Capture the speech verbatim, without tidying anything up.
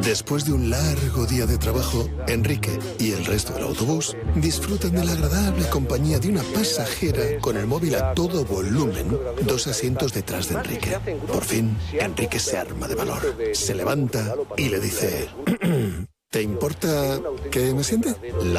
Después de un largo día de trabajo, Enrique y el resto del autobús disfrutan de la agradable compañía de una pasajera con el móvil a todo volumen, dos asientos detrás de Enrique. Por fin, Enrique se arma de valor, se levanta y le dice: ¿te importa que me siente?